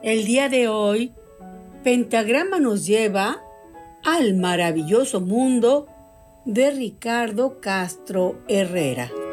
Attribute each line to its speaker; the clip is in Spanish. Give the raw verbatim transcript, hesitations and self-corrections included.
Speaker 1: El día de hoy, Pentagrama nos lleva al maravilloso mundo de Ricardo Castro Herrera.